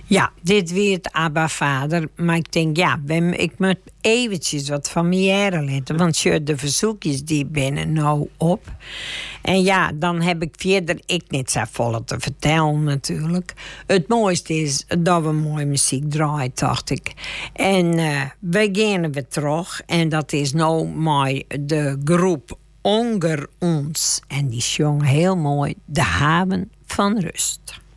Ja, dit weer het ABBA-vader. Maar ik denk, ja, ik moet eventjes wat van mijn jaren laten. Want de verzoekjes die binnen nou op. En ja, dan heb ik verder niet zo vol te vertellen natuurlijk. Het mooiste is dat we mooie muziek draaien, dacht ik. En we gaan weer terug. En dat is nou met de groep Onger Ons. En die zong heel mooi De Haven van Rust.